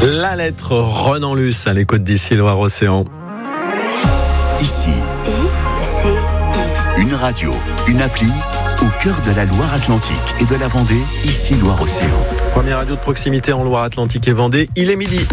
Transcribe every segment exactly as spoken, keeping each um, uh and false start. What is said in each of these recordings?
La lettre Renan Luce à l'écoute d'Ici Loire-Océan. Ici, I C I. une radio, une appli au cœur de la Loire-Atlantique et de la Vendée, Ici Loire-Océan. Première radio de proximité en Loire-Atlantique et Vendée, il est midi.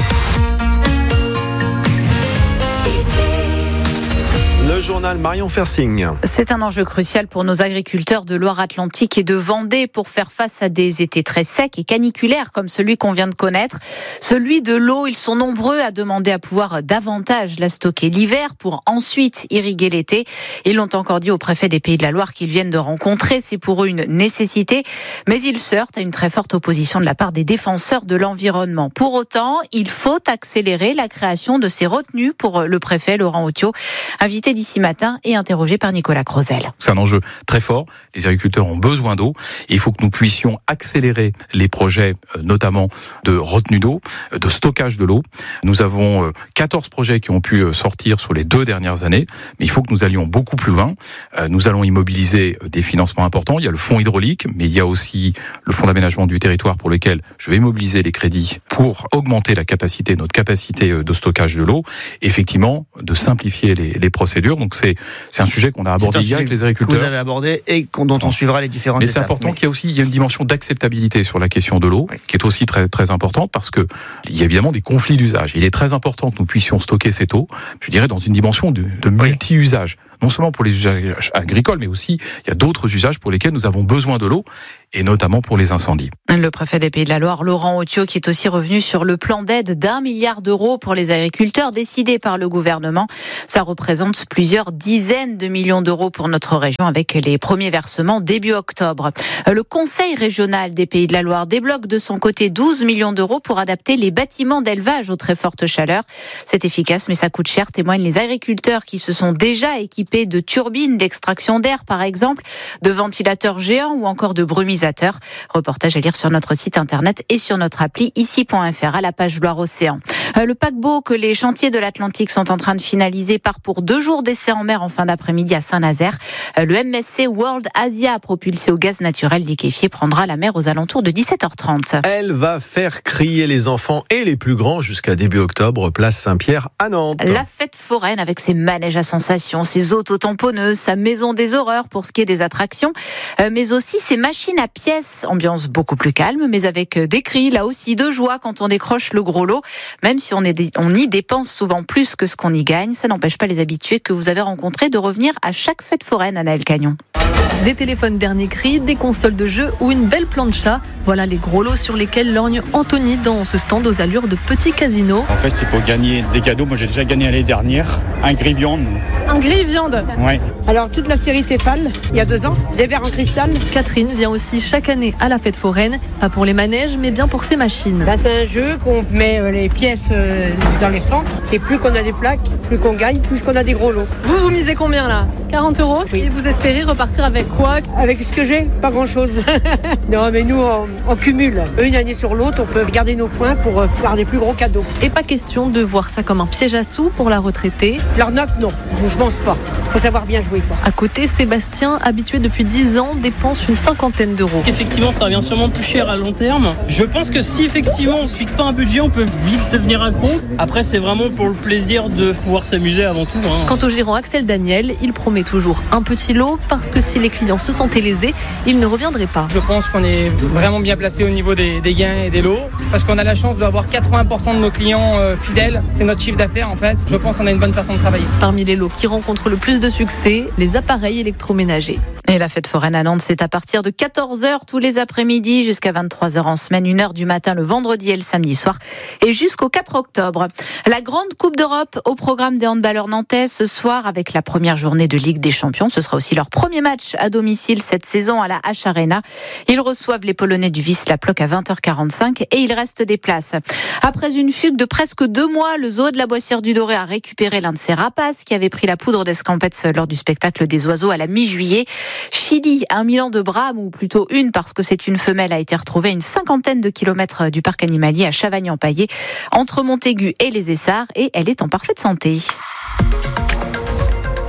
Le journal Marion Fersing. C'est un enjeu crucial pour nos agriculteurs de Loire-Atlantique et de Vendée pour faire face à des étés très secs et caniculaires comme celui qu'on vient de connaître. Celui de l'eau, ils sont nombreux à demander à pouvoir davantage la stocker l'hiver pour ensuite irriguer l'été. Ils l'ont encore dit au préfet des Pays de la Loire qu'ils viennent de rencontrer. C'est pour eux une nécessité, mais ils se heurtent à une très forte opposition de la part des défenseurs de l'environnement. Pour autant, il faut accélérer la création de ces retenues pour le préfet Laurent Otio, invité d'ici matin et interrogé par Nicolas Crozel. C'est un enjeu très fort. Les agriculteurs ont besoin d'eau. Et il faut que nous puissions accélérer les projets, notamment de retenue d'eau, de stockage de l'eau. Nous avons quatorze projets qui ont pu sortir sur les deux dernières années, mais il faut que nous allions beaucoup plus loin. Nous allons immobiliser des financements importants. Il y a le fonds hydraulique, mais il y a aussi le fonds d'aménagement du territoire pour lequel je vais mobiliser les crédits pour augmenter la capacité, notre capacité de stockage de l'eau. Effectivement, de simplifier les, les procédures. Donc c'est c'est un sujet qu'on a abordé hier avec les agriculteurs. Que vous avez abordé et dont on suivra les différentes Mais étapes. c'est important Mais... qu'il y a aussi il y a une dimension d'acceptabilité sur la question de l'eau, oui, qui est aussi très très importante parce que il y a évidemment des conflits d'usage. Il est très important que nous puissions stocker cette eau, je dirais dans une dimension de, de multi-usage. Non seulement pour les usages agricoles, mais aussi il y a d'autres usages pour lesquels nous avons besoin de l'eau, et notamment pour les incendies. Le préfet des Pays de la Loire, Laurent Otio, qui est aussi revenu sur le plan d'aide d'un milliard d'euros pour les agriculteurs décidé par le gouvernement. Ça représente plusieurs dizaines de millions d'euros pour notre région avec les premiers versements début octobre. Le Conseil régional des Pays de la Loire débloque de son côté douze millions d'euros pour adapter les bâtiments d'élevage aux très fortes chaleurs. C'est efficace, mais ça coûte cher, témoignent les agriculteurs qui se sont déjà équipés de turbines d'extraction d'air, par exemple, de ventilateurs géants ou encore de brumisateurs. Reportage à lire sur notre site internet et sur notre appli ici point f r à la page Loire-Océan. Le paquebot que les chantiers de l'Atlantique sont en train de finaliser part pour deux jours d'essai en mer en fin d'après-midi à Saint-Nazaire. Le M S C World Asia, propulsé au gaz naturel liquéfié, prendra la mer aux alentours de dix-sept heures trente. Elle va faire crier les enfants et les plus grands jusqu'à début octobre, place Saint-Pierre à Nantes. La fête foraine avec ses manèges à sensations, ses auto-tamponneuses, sa maison des horreurs pour ce qui est des attractions, mais aussi ses machines à pièces. Ambiance beaucoup plus calme, mais avec des cris, là aussi, de joie quand on décroche le gros lot. Même si on, est, on y dépense souvent plus que ce qu'on y gagne, ça n'empêche pas les habitués que vous avez rencontrés de revenir à chaque fête foraine, Anaëlle Cagnon. Des téléphones dernier cri, des consoles de jeux ou une belle plancha. Voilà les gros lots sur lesquels lorgne Anthony dans ce stand aux allures de petit casino. En fait, c'est pour gagner des cadeaux. Moi, j'ai déjà gagné l'année dernière un grille-viande. Un grille-viande. Ouais. Alors, toute la série Tefal, il y a deux ans, des verres en cristal. Catherine vient aussi chaque année à la fête foraine, pas pour les manèges, mais bien pour ses machines. Là, c'est un jeu qu'on met les pièces dans les flancs. Et plus qu'on a des plaques, plus qu'on gagne, plus qu'on a des gros lots. Vous, vous misez combien là ? quarante euros. Oui. Et vous espérez repartir avec quoi ? Avec ce que j'ai, pas grand-chose. Non, mais nous, on, on cumule. Une année sur l'autre, on peut garder nos points pour faire des plus gros cadeaux. Et pas question de voir ça comme un piège à sous pour la retraitée. L'arnaque, non. Je pense pas. Faut savoir bien jouer, quoi. À côté, Sébastien, habitué depuis dix ans, dépense une cinquantaine d'euros. Effectivement, ça revient sûrement plus cher à long terme. Je pense que si effectivement on se fixe pas un budget, on peut vite devenir accro. Après, c'est vraiment pour le plaisir de pouvoir s'amuser avant tout. Hein. Quant au gérant Axel Daniel, il promet toujours un petit lot parce que si les clients se sentaient lésés, ils ne reviendraient pas. Je pense qu'on est vraiment bien placé au niveau des, des gains et des lots parce qu'on a la chance d'avoir quatre-vingts pour cent de nos clients euh, fidèles. C'est notre chiffre d'affaires en fait. Je pense qu'on a une bonne façon de travailler. Parmi les lots qui rencontrent le plus de succès, les appareils électroménagers. Et la fête foraine à Nantes, c'est à partir de quatorze heures tous les après-midi jusqu'à vingt-trois heures en semaine, une heure du matin le vendredi et le samedi soir et jusqu'au quatre octobre. La grande Coupe d'Europe au programme des handballeurs nantais ce soir avec la première journée de Ligue des Champions. Ce sera aussi leur premier match à domicile cette saison à la H Arena. Ils reçoivent les Polonais du Wisla Plock à vingt heures quarante-cinq et il reste des places. Après une fugue de presque deux mois, le zoo de la Boissière du Doré a récupéré l'un de ses rapaces qui avait pris la poudre d'escampette lors du spectacle des oiseaux à la mi-juillet. Chili, un Milan de Brame, ou plutôt une parce que c'est une femelle, a été retrouvée à une cinquantaine de kilomètres du parc animalier à Chavagne-en-Paillé, entre Montaigu et les Essarts, et elle est en parfaite santé.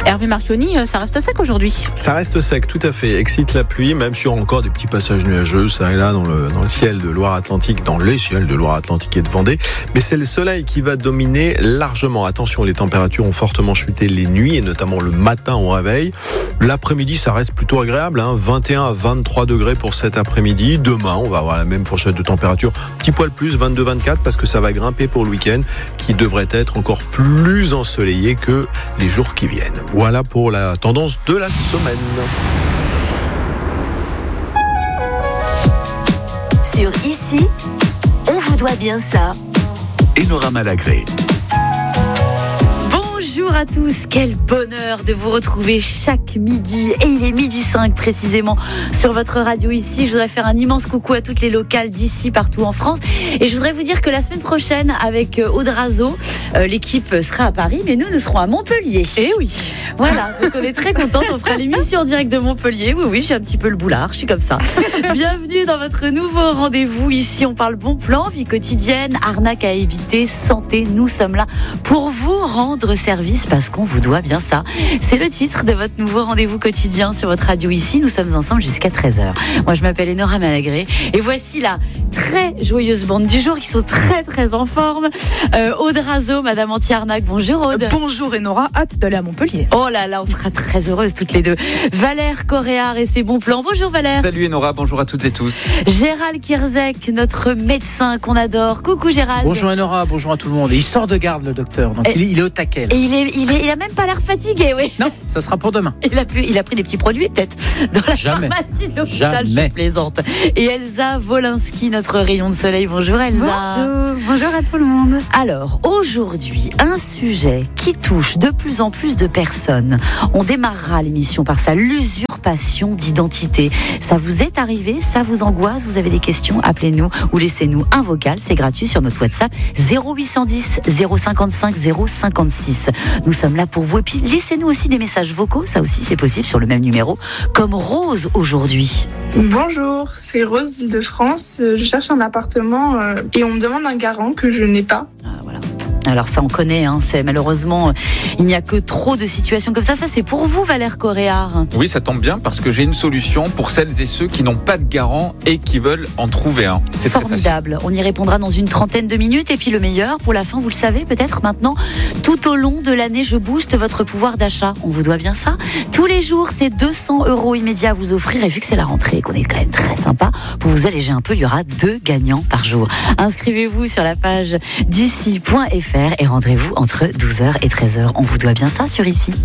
Hervé Marchionni, ça reste sec aujourd'hui. Ça reste sec, tout à fait. Excite la pluie, même sur encore des petits passages nuageux, ça et là, dans le, dans le ciel de Loire-Atlantique, dans les ciels de Loire-Atlantique et de Vendée. Mais c'est le soleil qui va dominer largement. Attention, les températures ont fortement chuté les nuits, et notamment le matin au réveil. L'après-midi, ça reste plutôt agréable, hein, vingt et un à vingt-trois degrés pour cet après-midi. Demain, on va avoir la même fourchette de température, petit poil plus, vingt-deux à vingt-quatre, parce que ça va grimper pour le week-end, qui devrait être encore plus ensoleillé que les jours qui viennent. Voilà pour la tendance de la semaine. Sur Ici, on vous doit bien ça. Enora Malagré. Bonjour à tous, quel bonheur de vous retrouver chaque midi, et il est midi cinq précisément sur votre radio Ici. Je voudrais faire un immense coucou à toutes les locales d'ici, partout en France, et je voudrais vous dire que la semaine prochaine avec Aude Razo, euh, l'équipe sera à Paris, mais nous, nous serons à Montpellier. Eh oui. Voilà, donc on est très contents, on fera l'émission en direct de Montpellier. Oui, oui, j'ai un petit peu le boulard, je suis comme ça. Bienvenue dans votre nouveau rendez-vous. Ici, on parle bon plan, vie quotidienne, arnaque à éviter, santé. Nous sommes là pour vous rendre service parce qu'on vous doit bien ça. C'est le titre de votre nouveau rendez-vous quotidien sur votre radio Ici. Nous sommes ensemble jusqu'à treize heures. Moi, je m'appelle Enora Malagré et voici la très joyeuse bande du jour qui sont très très en forme. Euh, Aude Razo, Madame Anti-Arnaque, bonjour Aude. Bonjour Enora, hâte d'aller à Montpellier. Oh là là, on sera très heureuses toutes les deux. Valère Coréard et ses bons plans. Bonjour Valère. Salut Enora, bonjour à toutes et tous. Gérald Kierzek, notre médecin qu'on adore. Coucou Gérald. Bonjour Enora, bonjour à tout le monde. Et il sort de garde le docteur, donc et, il, est, il est au taquet. Et il, est, il, est, il a même pas l'air fatigué, oui. Non, ça sera pour demain. Il a, pu, il a pris des petits produits peut-être dans la Jamais. pharmacie de l'hôpital. Jamais. Je plaisante. Et Elsa Wolinski, notre rayon de soleil. Bonjour Elsa. Bonjour, bonjour à tout le monde. Alors aujourd'hui, un sujet qui touche de plus en plus de personnes. On démarrera l'émission par ça, l'usurpation d'identité. Ça vous est arrivé? Ça vous angoisse? Vous avez des questions? Appelez-nous ou laissez-nous un vocal. C'est gratuit sur notre WhatsApp zéro huit cent dix zéro cinquante-cinq zéro cinquante-six. Nous sommes là pour vous. Et puis laissez-nous aussi des messages vocaux. Ça aussi c'est possible sur le même numéro. Comme Rose aujourd'hui. Bonjour, c'est Rose d'Île-de-France. Je cherche un appartement euh, et on me demande un garant que je n'ai pas. Ah, voilà. Alors ça on connaît, hein, c'est malheureusement il n'y a que trop de situations comme ça. Ça c'est pour vous Valère Coréard. Oui, ça tombe bien parce que j'ai une solution pour celles et ceux qui n'ont pas de garant et qui veulent en trouver un. C'est formidable. On y répondra dans une trentaine de minutes et puis le meilleur pour la fin, vous le savez peut-être maintenant. Tout au long de l'année, je booste votre pouvoir d'achat. On vous doit bien ça. Tous les jours, c'est deux cents euros immédiats à vous offrir et vu que c'est la rentrée et qu'on est quand même très sympa pour vous alléger un peu, il y aura deux gagnants par jour. Inscrivez-vous sur la page d'ici point f r et rendrez-vous entre douze heures et treize heures. On vous doit bien ça sur Ici.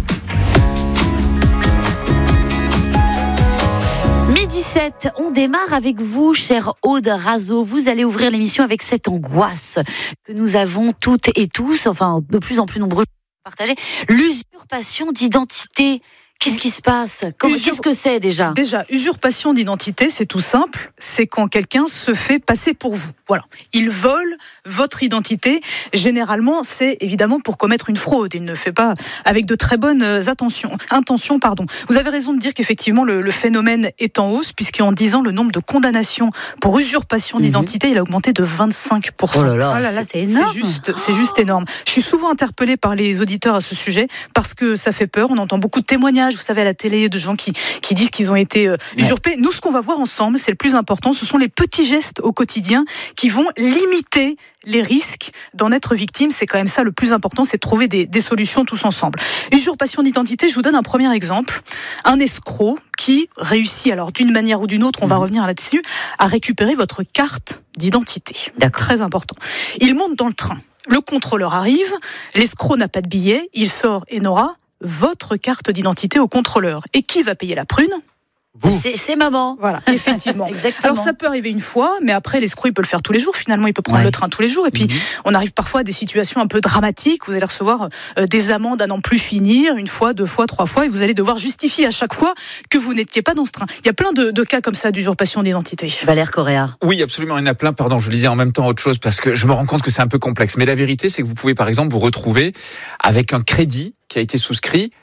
midi sept, on démarre avec vous, chère Aude Razo. Vous allez ouvrir l'émission avec cette angoisse que nous avons toutes et tous, enfin de plus en plus nombreux à partager, l'usurpation d'identité. Qu'est-ce qui se passe? Comment, Usur... Qu'est-ce que c'est déjà? Déjà, usurpation d'identité, c'est tout simple. C'est quand quelqu'un se fait passer pour vous. Voilà. Il vole votre identité. Généralement, c'est évidemment pour commettre une fraude. Il ne le fait pas avec de très bonnes attentions, intentions. Pardon. Vous avez raison de dire qu'effectivement, le, le phénomène est en hausse, puisqu'en dix ans, le nombre de condamnations pour usurpation mmh. d'identité, il a augmenté de vingt-cinq pour cent. Oh là là, oh là là c'est énorme. C'est juste, c'est juste énorme. Je suis souvent interpellée par les auditeurs à ce sujet, parce que ça fait peur. On entend beaucoup de témoignages, vous savez, à la télé, de gens qui, qui disent qu'ils ont été euh, usurpés. Ouais. Nous, ce qu'on va voir ensemble, c'est le plus important, ce sont les petits gestes au quotidien qui vont limiter les risques d'en être victime. C'est quand même ça le plus important, c'est de trouver des, des solutions tous ensemble. Usurpation d'identité, je vous donne un premier exemple. Un escroc qui réussit, alors d'une manière ou d'une autre, on mmh. va revenir là-dessus, à récupérer votre carte d'identité. D'accord. Très important. Il monte dans le train. Le contrôleur arrive, l'escroc n'a pas de billet, il sort Enora, votre carte d'identité au contrôleur. Et qui va payer la prune? Vous. C'est, c'est maman. Voilà, effectivement. Exactement. Alors ça peut arriver une fois, mais après l'escroc il peut le faire tous les jours. Finalement, il peut prendre ouais. le train tous les jours. Et puis mmh. on arrive parfois à des situations un peu dramatiques. Vous allez recevoir euh, des amendes à n'en plus finir, une fois, deux fois, trois fois, et vous allez devoir justifier à chaque fois que vous n'étiez pas dans ce train. Il y a plein de, de cas comme ça d'usurpation d'identité. Valère Coréard. Oui, absolument, il y en a plein. Pardon, je lisais en même temps autre chose parce que je me rends compte que c'est un peu complexe. Mais la vérité, c'est que vous pouvez par exemple vous retrouver avec un crédit qui a été souscrit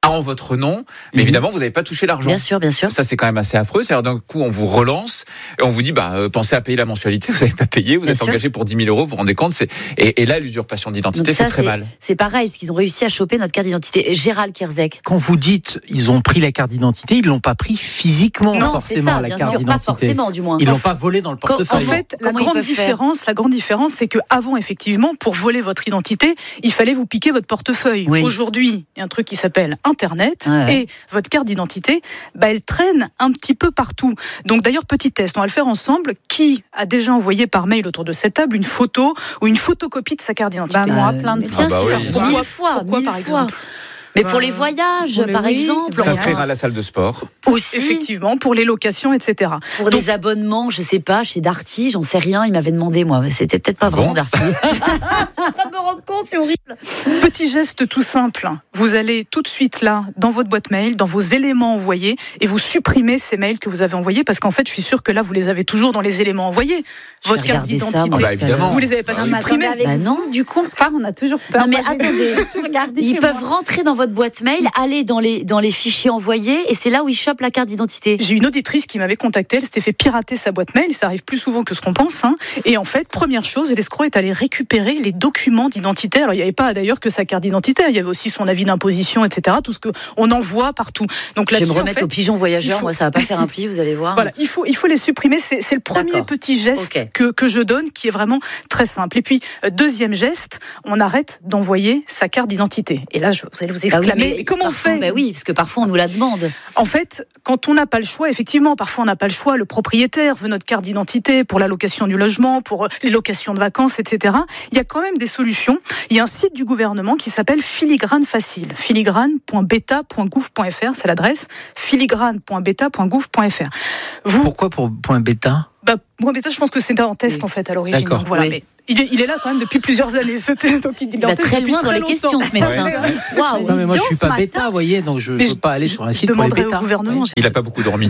en votre nom, mais mmh. évidemment, vous n'avez pas touché l'argent. Bien sûr, bien sûr. Ça, c'est quand même assez affreux. C'est-à-dire, d'un coup, on vous relance et on vous dit, bah, euh, pensez à payer la mensualité. Vous n'avez pas payé, vous bien êtes sûr. engagé pour dix mille euros. Vous vous rendez compte, c'est... Et, et là, l'usurpation d'identité, ça, c'est très c'est, mal. C'est pareil, parce qu'ils ont réussi à choper notre carte d'identité. Gérald Kierzek. Quand vous dites, ils ont pris la carte d'identité, ils l'ont pas pris physiquement, non, forcément, ça, la bien carte sûr, d'identité. Pas forcément, du moins. Ils l'ont pas volé dans le portefeuille. En fait, la Comment grande différence, faire la grande différence, c'est que avant, effectivement, pour voler votre identité, il fallait vous piquer votre portefeuille. Oui. Aujourd'hui, il y a un truc qui s'appelle Internet ouais. et votre carte d'identité, bah, elle traîne un petit peu partout. Donc d'ailleurs, petit test, on va le faire ensemble. Qui a déjà envoyé par mail autour de cette table une photo ou une photocopie de sa carte d'identité? Bah, moi, plein de fois. Bien ah bah sûr, oui. pourquoi, mille fois, pourquoi mille par fois. exemple? Mais pour les voyages, pour les, par oui, exemple. S'inscrire à la salle de sport. Aussi. Effectivement, pour les locations, et cetera. Pour Donc, des abonnements, je sais pas, chez Darty, j'en sais rien, il m'avait demandé, moi. C'était peut-être pas vraiment bon Darty. Je suis en train de me rendre compte, c'est horrible. Petit geste tout simple. Vous allez tout de suite là, dans votre boîte mail, dans vos éléments envoyés, et vous supprimez ces mails que vous avez envoyés, parce qu'en fait, je suis sûre que là, vous les avez toujours dans les éléments envoyés. Votre carte d'identité. Ça, ah bah, évidemment. Vous les avez pas non, supprimés. Bah non, du coup, pas, on a toujours peur. Non, mais attendez, ils peuvent moi. rentrer dans votre boîte mail, aller dans les, dans les fichiers envoyés, et c'est là où ils chopent la carte d'identité. J'ai une auditrice qui m'avait contacté, elle s'était fait pirater sa boîte mail, ça arrive plus souvent que ce qu'on pense, hein. Et en fait, première chose, l'escroc est allé récupérer les documents d'identité. Alors, il n'y avait pas d'ailleurs que sa carte d'identité, il y avait aussi son avis d'imposition, et cetera. Tout ce qu'on envoie partout. Donc là, je vais me remettre en fait, au pigeon voyageur, faut... moi ça va pas faire un pli, vous allez voir. Voilà, il faut, il faut les supprimer, c'est, c'est le premier D'accord. petit geste okay. que, que je donne, qui est vraiment très simple. Et puis, deuxième geste, on arrête d'envoyer sa carte d'identité. Et là, je, vous allez vous exclamer, ah oui, mais, mais comment parfois, on fait bah oui, parce que parfois on nous la demande. En fait, quand on n'a pas le choix, effectivement, parfois on n'a pas le choix, le propriétaire veut notre carte d'identité pour la location du logement, pour les locations de vacances, et cetera. Il y a quand même des solutions. Il y a un site du gouvernement qui s'appelle Filigrane Facile. filigrane point beta point gouv point f r, c'est l'adresse. filigrane point beta point gouv point f r. Vous... Pourquoi pour point bêta? Bah, point bêta, je pense que c'était en test oui. en fait à l'origine. D'accord. Donc, voilà, oui. mais il est, il est là quand même depuis plusieurs années. C'était, donc il, il va très loin dans les longtemps. questions, ce médecin. Waouh. Non mais moi je suis pas bêta, vous voyez, donc je ne peux pas aller sur un site pour les bêta. Au gouvernement. Oui. Il a pas beaucoup dormi.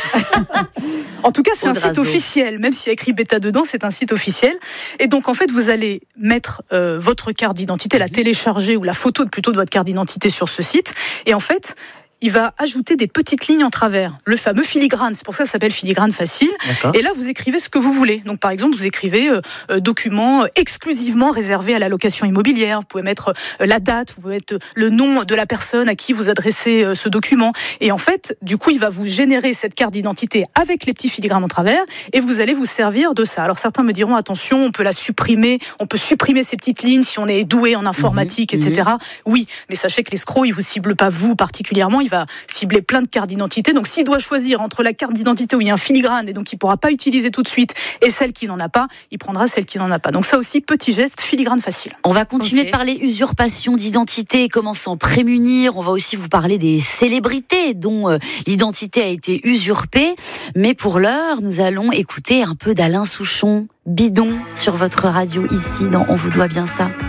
En tout cas, c'est Audrazo. un site officiel. Même s'il y a écrit bêta dedans, c'est un site officiel. Et donc en fait, vous allez mettre euh, votre carte d'identité, la télécharger ou la photo plutôt de votre carte d'identité sur ce site. Et en fait, il va ajouter des petites lignes en travers, le fameux filigrane, c'est pour ça que ça s'appelle Filigrane Facile. D'accord. Et là, vous écrivez ce que vous voulez. Donc, par exemple, vous écrivez euh, euh, document euh, exclusivement réservé à la location immobilière. Vous pouvez mettre euh, la date, vous pouvez mettre euh, le nom de la personne à qui vous adressez euh, ce document. Et en fait, du coup, il va vous générer cette carte d'identité avec les petits filigranes en travers, et vous allez vous servir de ça. Alors, certains me diront, attention, on peut la supprimer, on peut supprimer ces petites lignes si on est doué en informatique, mmh, et cetera. Mmh. Oui, mais sachez que l'escroc, il vous cible pas vous particulièrement. Il va cibler plein de cartes d'identité. Donc, s'il doit choisir entre la carte d'identité où il y a un filigrane et donc il ne pourra pas utiliser tout de suite et celle qui n'en a pas, il prendra celle qui n'en a pas. Donc, ça aussi, petit geste, Filigrane Facile. On va continuer okay. de parler usurpation d'identité et comment s'en prémunir. On va aussi vous parler des célébrités dont euh, l'identité a été usurpée. Mais pour l'heure, nous allons écouter un peu d'Alain Souchon, Bidon, sur votre radio ici dans On vous doit bien ça.